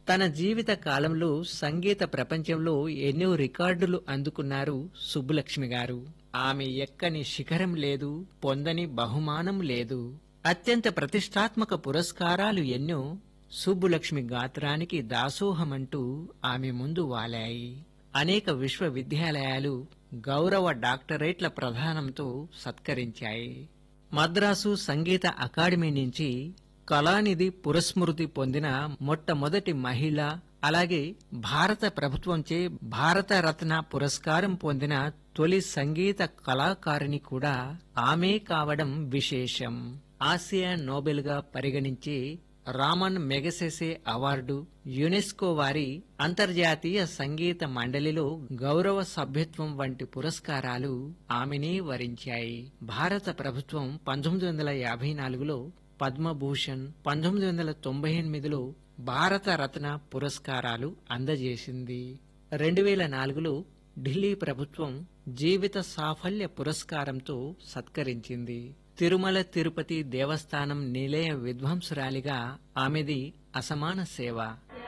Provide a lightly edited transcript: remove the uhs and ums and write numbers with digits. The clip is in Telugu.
తన జీవిత కాలంలో సంగీత ప్రపంచంలో ఎన్నో రికార్డులు అందుకున్నారు సుబ్బులక్ష్మి గారు. ఆమె ఎక్కని శిఖరం లేదు, పొందని బహుమానం లేదు. అత్యంత ప్రతిష్టాత్మక పురస్కారాలు ఎన్నో సుబ్బులక్ష్మి గాత్రానికి దాసోహమంటూ ఆమె ముందు వాలాయి. అనేక విశ్వవిద్యాలయాలు గౌరవ డాక్టరేట్ల ప్రదానంతో సత్కరించాయి. మద్రాసు సంగీత అకాడమీ నుంచి కళానిధి పురస్మృతి పొందిన మొట్టమొదటి మహిళ, అలాగే భారత ప్రభుత్వంచే భారతరత్న పురస్కారం పొందిన తొలి సంగీత కళాకారిణి కూడా ఆమె కావడం విశేషం. ఆసియా నోబెల్ గా పరిగణించే రామన్ మెగసెసే అవార్డు, యునెస్కో వారి అంతర్జాతీయ సంగీత మండలిలో గౌరవ సభ్యత్వం వంటి పురస్కారాలు ఆమెనే వరించాయి. భారత ప్రభుత్వం 1954లో పద్మభూషణ్, 1998లో భారతరత్న పురస్కారాలు అందజేసింది. 2004లో ఢిల్లీ ప్రభుత్వం జీవిత సాఫల్య పురస్కారంతో సత్కరించింది. తిరుమల తిరుపతి దేవస్థానం నిలయ విద్వాంసురాలిగా ఆమెది అసమాన సేవ.